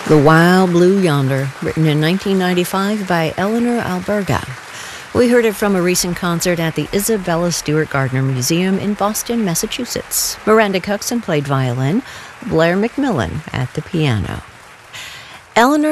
The Wild Blue Yonder, written in 1995 by Eleanor Alberga. We heard it from a recent concert at the Isabella Stewart Gardner Museum in Boston, Massachusetts. Miranda Cookson played violin, Blair McMillan at the piano. Eleanor